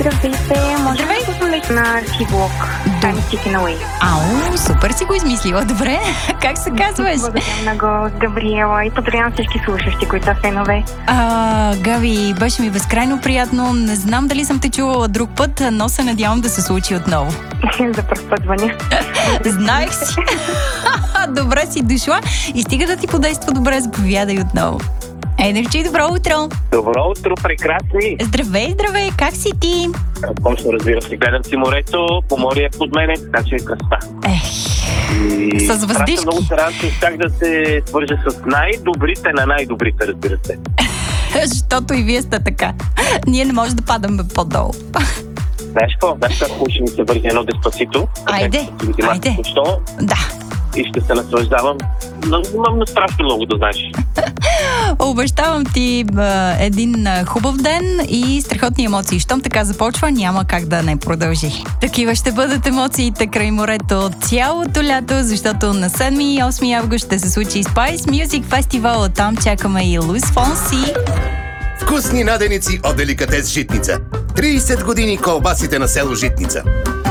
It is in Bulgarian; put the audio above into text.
Здравейте, може Здравей. да позволите на Архивлог? Time Chicken Away. Ау, супер си го измислила. Добре, как се казваш? Благодаря много, Габриела, и поздравявам всички слушащи, които са фенове. Габи, беше ми безкрайно приятно. Не знам дали съм те чувала друг път, но се надявам да се случи отново. За пръв път звъня. Знаех си. Добре си дошла и стига да ти подейства добре, заповядай отново. Енерджи, добро утро! Добро утро, прекрасни! Здравей, как си ти? Помощно, разбира се, гледам си морето, по море е под мене, така че е красота. И с въздишки. Много се радвам, че успях да се свържа с най-добрите на най-добрите, разбира се. Защото и вие сте така. Ние не можем да падаме по-долу. Знаеш какво ще ми се върне едно Деспасито? Айде. Да. И ще се наслаждавам. Имам страшно много да знаеш. Обещавам ти един хубав ден и страхотни емоции. Щом така започва, няма как да не продължи. Такива ще бъдат емоциите край морето цялото лято, защото на 7 и 8 август ще се случи Spice Music Festival. Там чакаме и Луис Фонси. Вкусни наденици от Деликатес Житница. 30 години колбасите на село Житница.